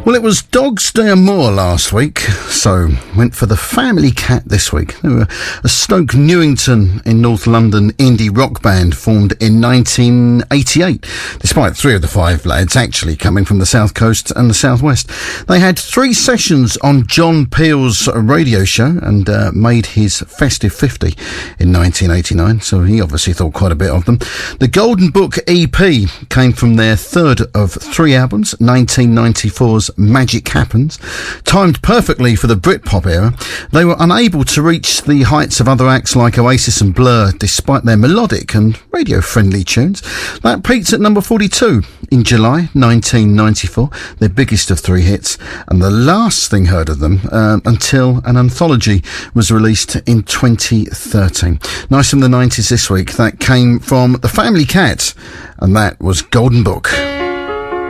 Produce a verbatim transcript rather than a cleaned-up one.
Well, it was Dogs Day Moor last week, so went for the Family Cat this week. They were a Stoke Newington in North London indie rock band formed in nineteen eighty-eight, despite three of the five lads actually coming from the South Coast and the South West. They had three sessions on John Peel's radio show and uh, made his Festive fifty in nineteen eighty-nine, so he obviously thought quite a bit of them. The Golden Book E P came from their third of three albums, nineteen ninety-four's Magic Happens. Timed perfectly for the Britpop era, they were unable to reach the heights of other acts like Oasis and Blur, despite their melodic and radio-friendly tunes. That peaked at number forty-two in July nineteen ninety-four, their biggest of three hits, and the last thing heard of them uh, until an anthology was released in twenty thirteen. Nice from the nineties this week. That came from the Family Cat, and that was Golden Book.